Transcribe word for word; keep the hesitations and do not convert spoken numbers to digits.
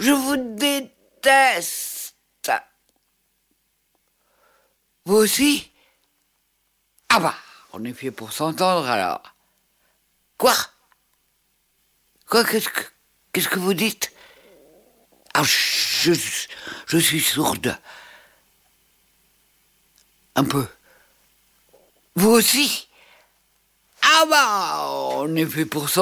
Je vous déteste. Vous aussi? Ah bah, on est fait pour s'entendre alors. Quoi? Quoi, qu'est-ce que, qu'est-ce que vous dites? Ah, je, je suis sourde. Un peu. Vous aussi? Ah bah, on est fait pour s'entendre.